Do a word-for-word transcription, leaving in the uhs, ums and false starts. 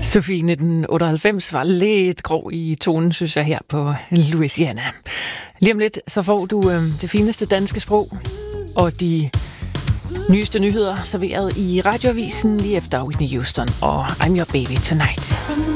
Sofie nitten otteoghalvfems var lidt grov i tonen, synes jeg, her på Louisiana. Lige om lidt, så får du øh, det fineste danske sprog og de nyeste nyheder serveret i radioavisen lige efter Whitney Houston og I'm Your Baby Tonight.